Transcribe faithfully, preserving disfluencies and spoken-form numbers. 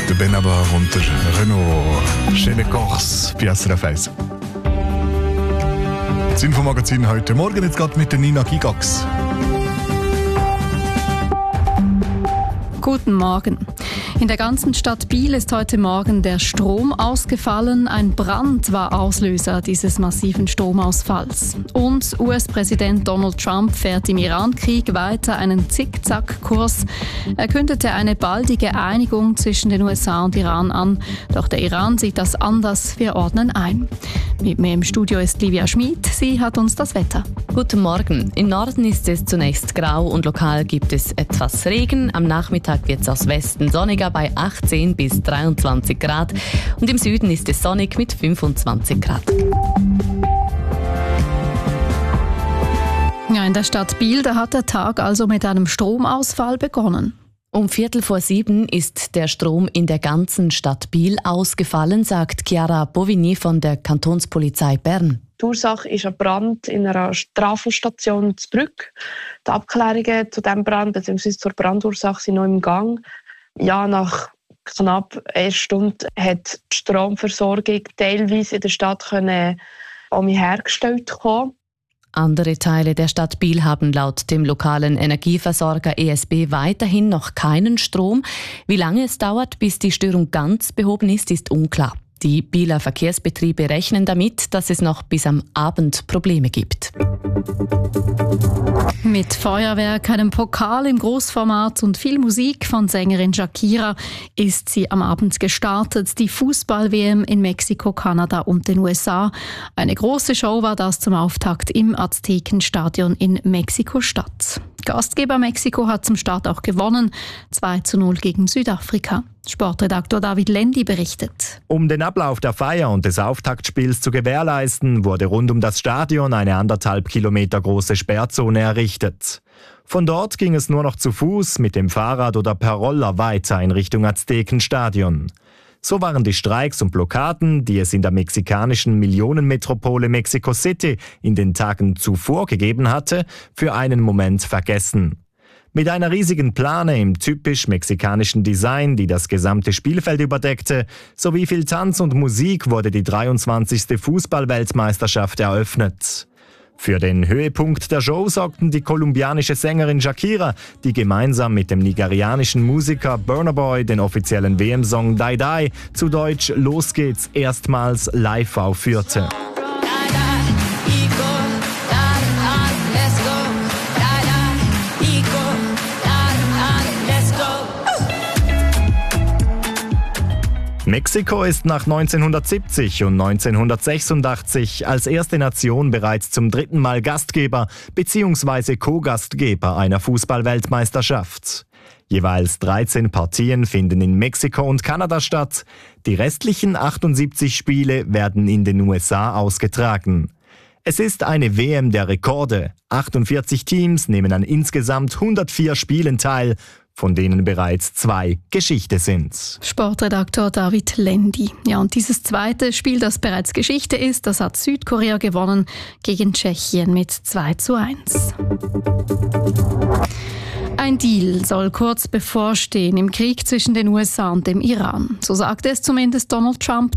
Der Benabar und der Renault. Schöne Kochs bei S R F eins. Das Infomagazin heute Morgen jetzt gerade mit der Nina Gigax. Guten Morgen. In der ganzen Stadt Biel ist heute Morgen der Strom ausgefallen. Ein Brand war Auslöser dieses massiven Stromausfalls. Und U S-Präsident Donald Trump fährt im Iran-Krieg weiter einen Zickzackkurs. Er kündete eine baldige Einigung zwischen den U S A und Iran an. Doch der Iran sieht das anders. Wir ordnen ein. Mit mir im Studio ist Livia Schmid. Sie hat uns das Wetter. Guten Morgen. Im Norden ist es zunächst grau und lokal gibt es etwas Regen. Am Nachmittag wird es aus Westen sonniger bei achtzehn bis dreiundzwanzig Grad. Und im Süden ist es sonnig mit fünfundzwanzig Grad. Ja, in der Stadt Biel, da hat der Tag also mit einem Stromausfall begonnen. Um Viertel vor sieben ist der Strom in der ganzen Stadt Biel ausgefallen, sagt Chiara Bovigny von der Kantonspolizei Bern. Die Ursache ist ein Brand in einer Trafostation zu Brügg. Die Abklärungen zu diesem Brand bzw. zur Brandursache sind noch im Gang. Ja, nach knapp einer Stunde hat die Stromversorgung teilweise in der Stadt können um hergestellt kommen. Andere Teile der Stadt Biel haben laut dem lokalen Energieversorger E S B weiterhin noch keinen Strom. Wie lange es dauert, bis die Störung ganz behoben ist, ist unklar. Die Bieler Verkehrsbetriebe rechnen damit, dass es noch bis am Abend Probleme gibt. Mit Feuerwerk, einem Pokal im Großformat und viel Musik von Sängerin Shakira ist sie am Abend gestartet. Die Fußball-W M in Mexiko, Kanada und den U S A. Eine große Show war das zum Auftakt im Aztekenstadion in Mexiko-Stadt. Gastgeber Mexiko hat zum Start auch gewonnen. zwei zu null gegen Südafrika. Sportredaktor David Lendi berichtet. Um den Ablauf der Feier und des Auftaktspiels zu gewährleisten, wurde rund um das Stadion eine anderthalb Kilometer große Sperrzone errichtet. Von dort ging es nur noch zu Fuß, mit dem Fahrrad oder per Roller weiter in Richtung Aztekenstadion. So waren die Streiks und Blockaden, die es in der mexikanischen Millionenmetropole Mexico City in den Tagen zuvor gegeben hatte, für einen Moment vergessen. Mit einer riesigen Plane im typisch mexikanischen Design, die das gesamte Spielfeld überdeckte, sowie viel Tanz und Musik wurde die dreiundzwanzigste Fußball-Weltmeisterschaft eröffnet. Für den Höhepunkt der Show sorgten die kolumbianische Sängerin Shakira, die gemeinsam mit dem nigerianischen Musiker Burna Boy den offiziellen W M-Song Die Die, zu Deutsch Los geht's, erstmals live aufführte. Mexiko ist nach neunzehnhundertsiebzig und neunzehnhundertsechsundachtzig als erste Nation bereits zum dritten Mal Gastgeber bzw. Co-Gastgeber einer Fußball-Weltmeisterschaft. Jeweils dreizehn Partien finden in Mexiko und Kanada statt. Die restlichen achtundsiebzig Spiele werden in den U S A ausgetragen. Es ist eine W M der Rekorde. achtundvierzig Teams nehmen an insgesamt hundertvier Spielen teil, von denen bereits zwei Geschichte sind. Sportredaktor David Lendi. Ja, und dieses zweite Spiel, das bereits Geschichte ist, das hat Südkorea gewonnen gegen Tschechien mit zwei zu eins. Ein Deal soll kurz bevorstehen im Krieg zwischen den U S A und dem Iran. So sagte es zumindest Donald Trump